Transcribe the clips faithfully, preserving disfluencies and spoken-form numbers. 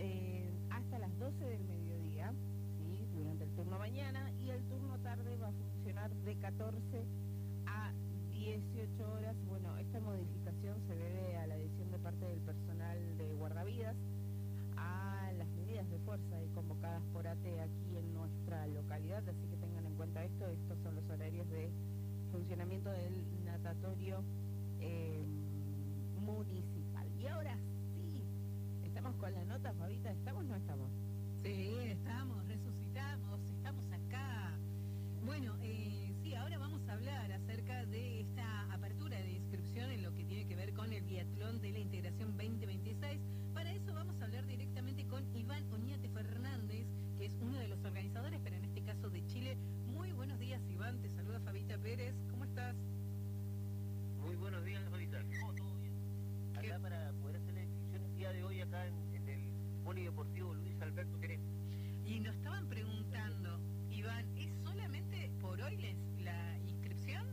eh, hasta las doce del mediodía, ¿sí? Durante el turno mañana, y el turno tarde va a funcionar de catorce a dieciocho horas. Bueno, esta modificación se debe a la decisión de parte del personal de guardavidas a las medidas de fuerza y convocadas por A T E aquí en nuestra localidad, así que tengan en cuenta esto. Estos son los horarios de funcionamiento del natatorio eh, municipal. Y ahora sí, estamos con la nota, Fabita. ¿Estamos o no estamos? Sí, estamos, resucitamos, estamos acá. Bueno, eh, sí, ahora vamos a hablar acerca de esta apertura de inscripción en lo que tiene que ver con el biatlón de la integración veinte veintiséis. Para eso vamos a hablar directamente con Iván Oñate Fernández, que es uno de los organizadores, pero en este caso de Chile. Muy buenos días, Iván, te saluda Fabita Pérez, ¿cómo estás? Muy buenos días, Fabita. ¿Cómo? ¿Todo bien? Acá ¿Qué? para poder hacer la inscripción el día de hoy acá en, en el Polideportivo Luis Alberto Querés. Y nos estaban preguntando, Iván, ¿es solamente por hoy les, la inscripción?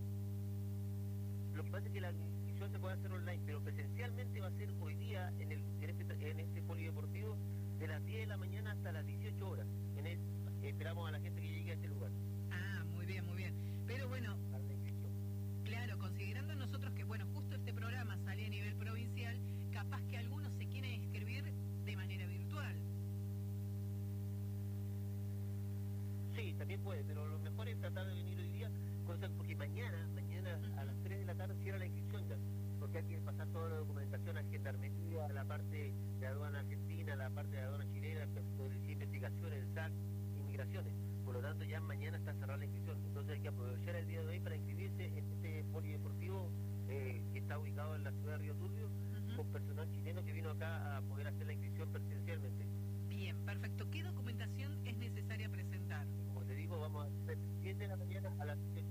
Lo que pasa es que la inscripción se puede hacer online, pero presencialmente va a ser hoy día en, el, en, este, en este Polideportivo de las diez de la mañana hasta las dieciocho horas. En el, esperamos a la gente que llegue a este lugar. Ah, muy bien, muy bien. Pero bueno, Para la inscripción. claro, considerando nosotros que, bueno, justo este programa sale a nivel provincial, capaz que algunos se quieren inscribir de manera virtual. Sí, también puede, pero lo mejor es tratar de venir hoy día, cosa, porque mañana, mañana a las tres de la tarde cierra la inscripción ya, porque hay que pasar toda la documentación a Gendarmería, a la parte de aduana argentina, la parte de aduana chilena, policía, investigaciones, el S A C, inmigraciones. Por lo tanto, ya mañana está cerrada la inscripción. Entonces hay que aprovechar el día de hoy para inscribirse en este polideportivo eh, que está ubicado en la ciudad de Río Turbio, Ujú. con personal chileno que vino acá a poder hacer la inscripción presencialmente. Bien, perfecto. ¿Qué documentación es necesaria presentar? Como te digo, vamos a hacer siete de la mañana a las dieciocho